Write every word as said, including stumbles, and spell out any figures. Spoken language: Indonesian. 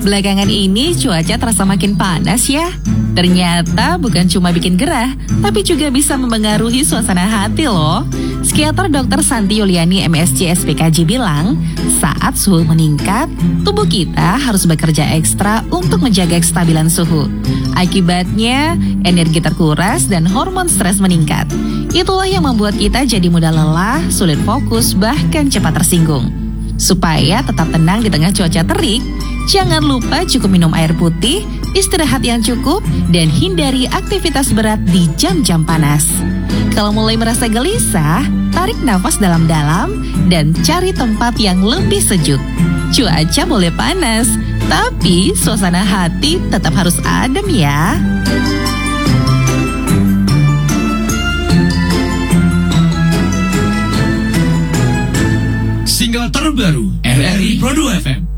Belakangan ini cuaca terasa makin panas ya. Ternyata bukan cuma bikin gerah, tapi juga bisa memengaruhi suasana hati loh. Psikiater dokter Santi Yuliani M S C S P K J bilang, saat suhu meningkat, tubuh kita harus bekerja ekstra untuk menjaga kestabilan suhu. Akibatnya, energi terkuras dan hormon stres meningkat. Itulah yang membuat kita jadi mudah lelah, sulit fokus, bahkan cepat tersinggung. Supaya tetap tenang di tengah cuaca terik, jangan lupa cukup minum air putih, istirahat yang cukup, dan hindari aktivitas berat di jam-jam panas. Kalau mulai merasa gelisah, tarik nafas dalam-dalam dan cari tempat yang lebih sejuk. Cuaca boleh panas, tapi suasana hati tetap harus adem ya. Single terbaru R R I Pro dua F M.